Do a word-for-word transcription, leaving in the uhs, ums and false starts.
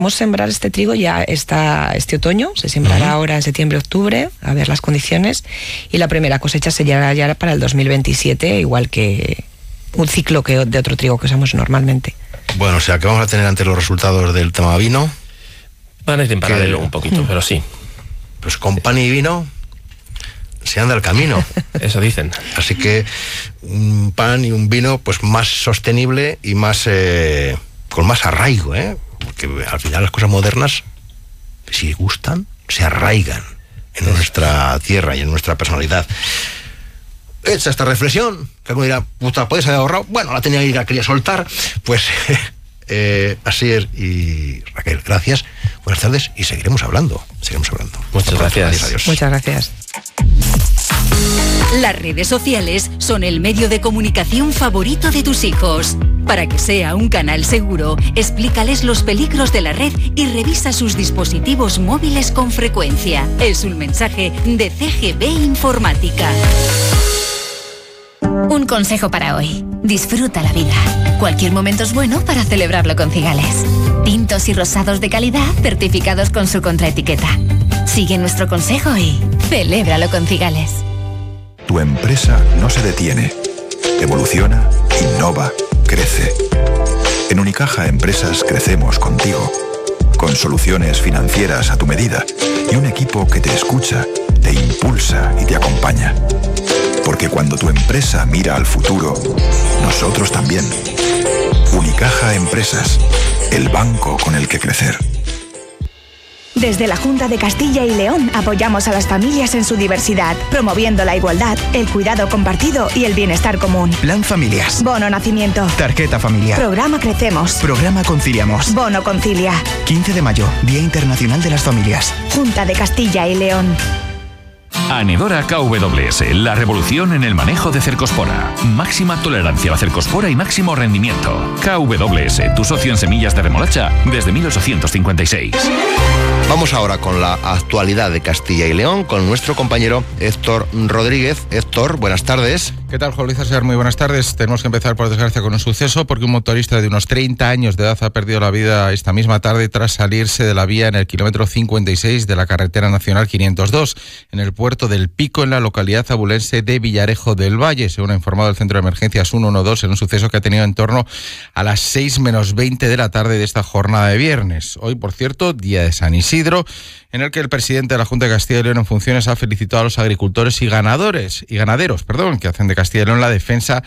Vamos a sembrar este trigo ya esta, este otoño, se sembrará uh-huh. ahora en septiembre, octubre, a ver las condiciones, y la primera cosecha se llegará ya para el dos mil veintisiete, igual que un ciclo que de otro trigo que usamos normalmente. Bueno, o sea que vamos a tener antes los resultados del tema vino. Van a ir en paralelo un poquito, mm. pero sí. Pues con pan y vino se anda el camino. Eso dicen. Así que un pan y un vino pues más sostenible y más eh, con más arraigo, ¿eh? Porque al final las cosas modernas, si gustan, se arraigan en nuestra tierra y en nuestra personalidad. Hecha esta reflexión, que alguno dirá, puta, ¿puedes haber ahorrado? Bueno, la tenía que ir, la quería soltar. Pues eh, Asier y Raquel, gracias, buenas tardes y seguiremos hablando, seguiremos hablando. Muchas gracias. Adiós, adiós. Muchas gracias. Las redes sociales son el medio de comunicación favorito de tus hijos. Para que sea un canal seguro, explícales los peligros de la red y revisa sus dispositivos móviles con frecuencia. Es un mensaje de C G B Informática. Un consejo para hoy. Disfruta la vida. Cualquier momento es bueno para celebrarlo con Cigales. Tintos y rosados de calidad certificados con su contraetiqueta. Sigue nuestro consejo y celébralo con Cigales. Tu empresa no se detiene. Evoluciona, innova, crece. En Unicaja Empresas crecemos contigo. Con soluciones financieras a tu medida y un equipo que te escucha, te impulsa y te acompaña. Porque cuando tu empresa mira al futuro, nosotros también. Unicaja Empresas, el banco con el que crecer. Desde la Junta de Castilla y León apoyamos a las familias en su diversidad, promoviendo la igualdad, el cuidado compartido y el bienestar común. Plan Familias. Bono Nacimiento. Tarjeta Familiar. Programa Crecemos. Programa Conciliamos. Bono Concilia. quince de mayo, Día Internacional de las Familias. Junta de Castilla y León. Anedora K W S, la revolución en el manejo de cercospora. Máxima tolerancia a la cercospora y máximo rendimiento. K W S, tu socio en semillas de remolacha desde mil ochocientos cincuenta y seis. Vamos ahora con la actualidad de Castilla y León con nuestro compañero Héctor Rodríguez. Héctor, buenas tardes. ¿Qué tal, Juan Luis Aser? Muy buenas tardes. Tenemos que empezar, por desgracia, con un suceso porque un motorista de unos treinta años de edad ha perdido la vida esta misma tarde tras salirse de la vía en el kilómetro cincuenta y seis de la carretera nacional quinientos dos, en el puerto del Pico, en la localidad abulense de Villarejo del Valle, según ha informado el Centro de Emergencias ciento doce, en un suceso que ha tenido en torno a las seis menos veinte de la tarde de esta jornada de viernes. Hoy, por cierto, día de San Isidro, en el que el presidente de la Junta de Castilla y León en funciones ha felicitado a los agricultores y ganadores y ganaderos, perdón, que hacen de Castilla y León la defensa